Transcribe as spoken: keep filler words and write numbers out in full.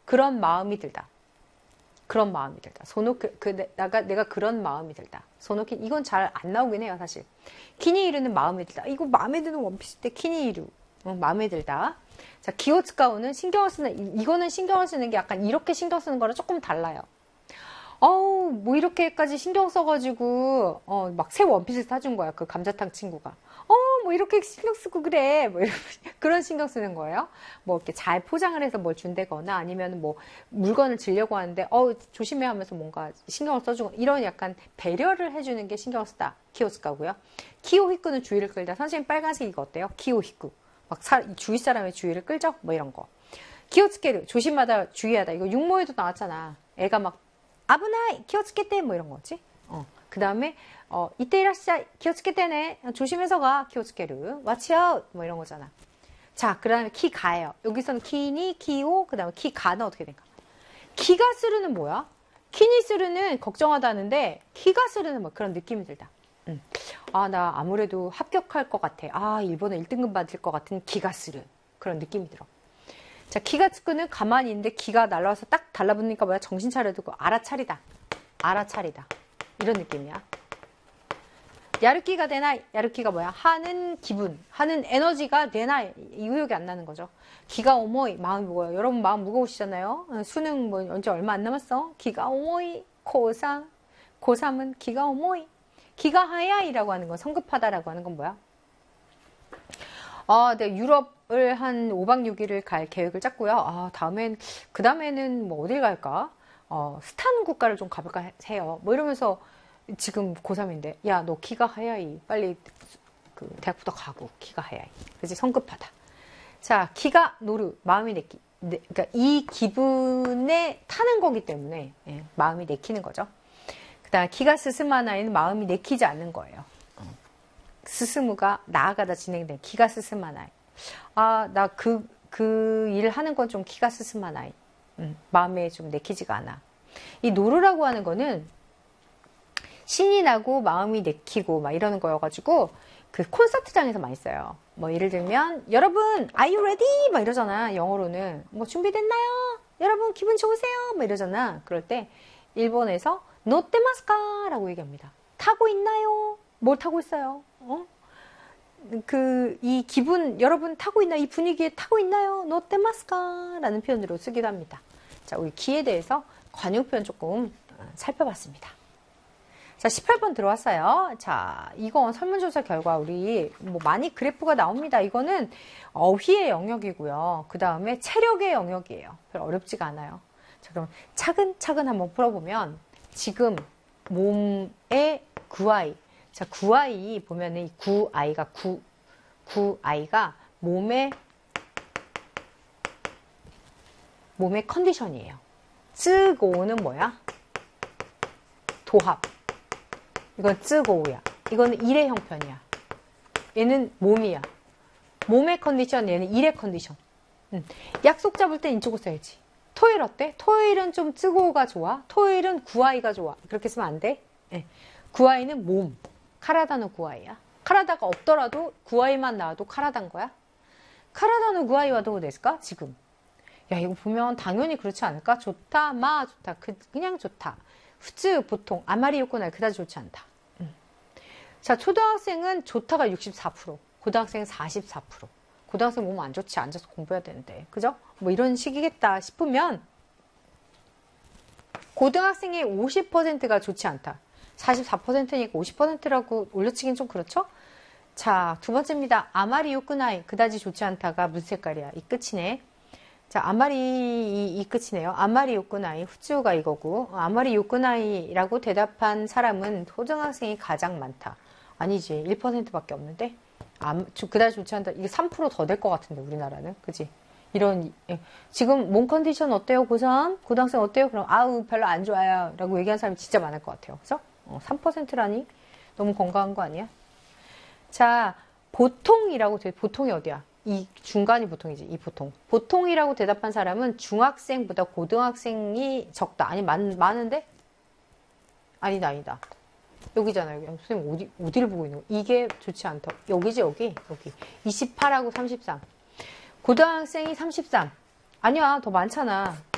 그런 마음이 들다. 그런 마음이 들다. 소노, 그, 그, 내가, 내가 그런 마음이 들다. 소노키, 이건 잘 안 나오긴 해요, 사실. 키니이루는 마음에 들다. 이거 마음에 드는 원피스 때 키니이루. 어, 마음에 들다. 자, 기호츠카오는 신경을 쓰는, 이거는 신경을 쓰는 게 약간 이렇게 신경 쓰는 거랑 조금 달라요. 어우, 뭐 이렇게까지 신경 써가지고, 어, 막 새 원피스 사준 거야, 그 감자탕 친구가. 어, 뭐 이렇게 신경 쓰고 그래. 뭐 이런, 그런 신경 쓰는 거예요. 뭐 이렇게 잘 포장을 해서 뭘 준다거나 아니면 뭐 물건을 주려고 하는데, 어, 조심해 하면서 뭔가 신경을 써주고, 이런 약간 배려를 해주는 게 신경 쓰다. 키오스카고요. 키오히쿠는 주의를 끌다. 선생님 빨간색 이거 어때요? 키오히쿠. 막 사, 주위 사람의 주의를 끌죠? 뭐 이런 거. 키오츠케르. 조심하다, 주의하다. 이거 육모에도 나왔잖아. 애가 막, 아브나이! 키오츠케테! 뭐 이런 거지. 어. 그 다음에, 어, 이때 이라시자! 키오츠케테네! 조심해서 가! 키오츠케르. 와치아웃! 뭐 이런 거잖아. 자, 그 다음에 키 가예요. 여기서는 키니, 키오, 그 다음에 키 가는 어떻게 될까? 키가 쓰르는 뭐야? 키니 쓰르는 걱정하다는데, 키가 쓰르는 뭐 그런 느낌이 들다. 음. 아, 나 아무래도 합격할 것 같아. 아, 일본에 일 등급 받을 것 같은 기가 쓰르. 그런 느낌이 들어. 자, 키가츠쿠는 가만히 있는데 기가 날라와서 딱 달라붙으니까 뭐야? 정신 차려두고 알아차리다. 알아차리다. 이런 느낌이야. 야르키가 되나? 야르키가 뭐야? 하는 기분, 하는 에너지가 되나? 이 의욕이 안 나는 거죠. 기가 오모이, 마음이 무거워요. 여러분 마음 무거우시잖아요? 수능 뭐 언제 얼마 안 남았어? 기가 오모이, 고삼. 고삼은 기가 오모이. 기가 하야이라고 하는 건 성급하다라고 하는 건 뭐야? 아, 네, 유럽을 한 오 박 육 일을 갈 계획을 짰고요. 아, 다음엔, 그 다음에는 뭐 어딜 갈까? 어, 스탄 국가를 좀 가볼까 해요. 뭐 이러면서 지금 고삼인데, 야, 너 키가 하야이. 빨리 그 대학부터 가고, 키가 하야이. 그치? 성급하다. 자, 키가 노루, 마음이 내키, 내, 그러니까 이 기분에 타는 거기 때문에, 예, 마음이 내키는 거죠. 그 다음, 키가 스스마나이는 마음이 내키지 않는 거예요. 스스무가 나아가다 진행된 키가 스스마나이. 아, 나 그, 그 일 하는 건 좀 키가 스스마나이. 음, 마음에 좀 내키지가 않아. 이 노루라고 하는 거는 신이 나고 마음이 내키고 막 이러는 거여가지고 그 콘서트장에서 많이 써요. 뭐 예를 들면 여러분, are you ready? 막 이러잖아. 영어로는. 뭐 준비됐나요? 여러분 기분 좋으세요? 막 이러잖아. 그럴 때 일본에서 노떼마스카? 라고 얘기합니다. 타고 있나요? 뭘 타고 있어요? 어? 그, 이 기분, 여러분 타고 있나? 이 분위기에 타고 있나요? 노떼마스카? 라는 표현으로 쓰기도 합니다. 자, 우리 기에 대해서 관용 표현 조금 살펴봤습니다. 자, 십팔 번 들어왔어요. 자, 이건 설문조사 결과 우리 뭐 많이 그래프가 나옵니다. 이거는 어휘의 영역이고요. 그 다음에 체력의 영역이에요. 별로 어렵지가 않아요. 자, 그럼 차근차근 한번 풀어보면 지금 몸의 구아이. 자, 구아이 보면은 이 구아이가 구, 구아이가 몸의 몸의 컨디션이에요. 쯔고우는 뭐야? 도합. 이건 쯔고우야. 이거는 일의 형편이야. 얘는 몸이야. 몸의 컨디션, 얘는 일의 컨디션. 음. 약속 잡을 땐 이쪽을 써야지. 토요일 어때? 토요일은 좀 쯔고우가 좋아. 토요일은 구아이가 좋아. 그렇게 쓰면 안 돼. 네. 구아이는 몸. 카라다노 구아이야. 카라다가 없더라도 구아이만 나와도 카라다인 거야. 카라다노 구아이와도 됐을까? 지금. 야, 이거 보면 당연히 그렇지 않을까? 좋다, 마, 좋다. 그, 그냥 좋다. 후츠, 보통. 아마리 요코나이 그다지 좋지 않다. 음. 자, 초등학생은 좋다가 육십사 퍼센트. 고등학생은 사십사 퍼센트. 고등학생 몸 안 좋지. 앉아서 공부해야 되는데. 그죠? 뭐 이런 식이겠다 싶으면 고등학생의 오십 퍼센트가 좋지 않다. 사십사 퍼센트니까 오십 퍼센트라고 올려치긴 좀 그렇죠? 자, 두 번째입니다. 아마리 요쿠나이. 그다지 좋지 않다가 무슨 색깔이야? 이 끝이네. 자, 아마리 이, 이 끝이네요. 아마리 요쿠나이. 후츠가 이거고. 아마리 요쿠나이라고 대답한 사람은 초등학생이 가장 많다. 아니지. 일 퍼센트밖에 없는데. 아, 그다지 좋지 않다. 이게 삼 퍼센트 더 될 것 같은데, 우리나라는. 그지? 이런, 예. 지금 몸 컨디션 어때요? 고삼? 고등학생 어때요? 그럼, 아우, 별로 안 좋아요. 라고 얘기하는 사람이 진짜 많을 것 같아요. 그죠? 어, 삼 퍼센트라니? 너무 건강한 거 아니야? 자, 보통이라고 돼. 보통이 어디야? 이 중간이 보통이지. 이 보통. 보통이라고 대답한 사람은 중학생보다 고등학생이 적다. 아니, 많, 많은데? 아니다, 아니다. 여기잖아, 여기. 선생님, 어디, 어디를 보고 있는 거야? 이게 좋지 않다. 여기지, 여기? 여기. 이십팔하고 삼십삼. 고등학생이 삼십삼. 아니야, 더 많잖아.